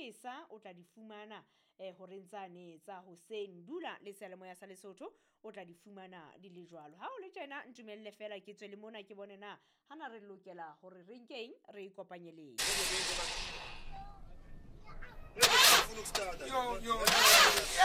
Mmesa o tla di fumana hore ntsane tsa hoseng. Dula le seyalemoya sa Lesotho o tla di fumana di le jwalo. Ha o le tjena ntumelle fela ke tswe le mona ke bone na hana re lokela hore re nkeng re ikopanyeleng. Yo